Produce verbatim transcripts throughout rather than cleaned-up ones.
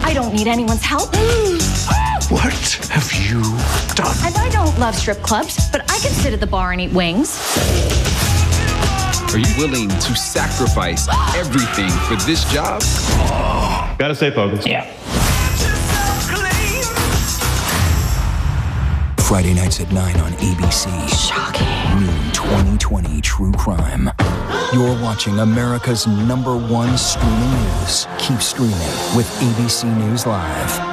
I don't need anyone's help. What have you done? And I don't love strip clubs, but I can sit at the bar and eat wings. Are you willing to sacrifice everything for this job? Gotta stay focused. Yeah. Friday nights at nine on A B C. Shocking. Noon twenty twenty True Crime. You're watching America's number one streaming news. Keep streaming with A B C News Live.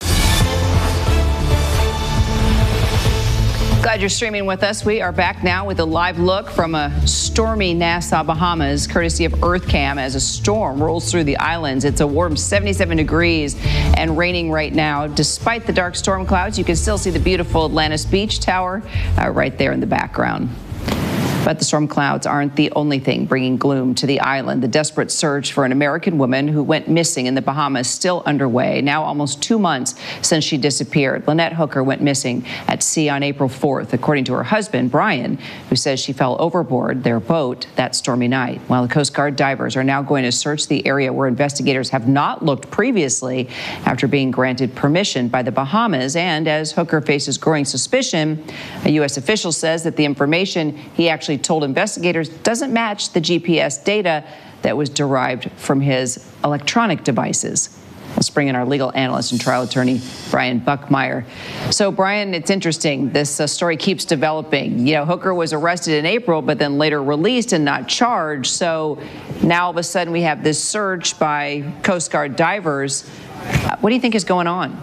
Glad you're streaming with us. We are back now with a live look from a stormy Nassau, Bahamas, courtesy of EarthCam, as a storm rolls through the islands. It's a warm seventy-seven degrees and raining right now. Despite the dark storm clouds, you can still see the beautiful Atlantis Beach Tower uh, right there in the background. But the storm clouds aren't the only thing bringing gloom to the island. The desperate search for an American woman who went missing in the Bahamas is still underway, now almost two months since she disappeared. Lynette Hooker went missing at sea on April fourth, according to her husband, Brian, who says she fell overboard their boat that stormy night. While the Coast Guard divers are now going to search the area where investigators have not looked previously after being granted permission by the Bahamas. And as Hooker faces growing suspicion, a U S official says that the information he actually told investigators doesn't match the G P S data that was derived from his electronic devices. Let's bring in our legal analyst and trial attorney, Brian Buckmeyer. So, Brian, it's interesting. This uh, story keeps developing. You know, Hooker was arrested in April, but then later released and not charged. So now all of a sudden we have this search by Coast Guard divers. Uh, what do you think is going on?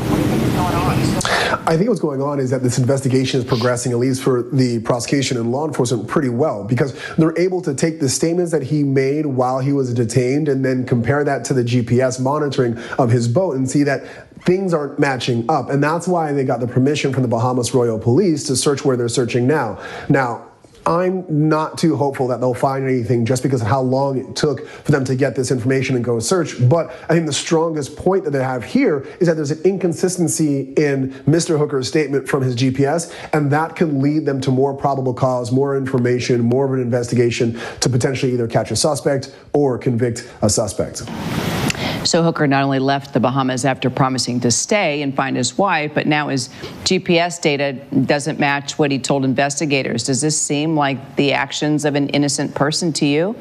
I think what's going on is that this investigation is progressing, at least for the prosecution and law enforcement, pretty well, because they're able to take the statements that he made while he was detained and then compare that to the G P S monitoring of his boat and see that things aren't matching up. And that's why they got the permission from the Bahamas Royal Police to search where they're searching now. Now, I'm not too hopeful that they'll find anything just because of how long it took for them to get this information and go search. But I think the strongest point that they have here is that there's an inconsistency in Mister Hooker's statement from his G P S, and that could lead them to more probable cause, more information, more of an investigation to potentially either catch a suspect or convict a suspect. So Hooker not only left the Bahamas after promising to stay and find his wife, but now his G P S data doesn't match what he told investigators. Does this seem like the actions of an innocent person to you?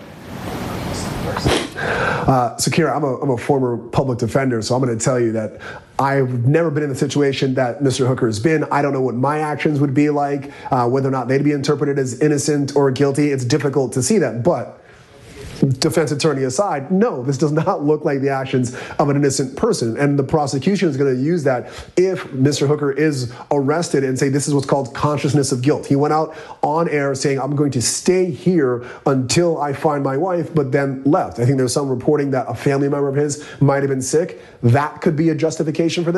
Uh, so, Kira, I'm a, I'm a former public defender, so I'm going to tell you that I've never been in the situation that Mister Hooker has been. I don't know what my actions would be like, uh, whether or not they'd be interpreted as innocent or guilty. It's difficult to see that, but defense attorney aside, no, this does not look like the actions of an innocent person. And the prosecution is going to use that if Mister Hooker is arrested and say this is what's called consciousness of guilt. He went out on air saying, I'm going to stay here until I find my wife, but then left. I think there's some reporting that a family member of his might have been sick. That could be a justification for this.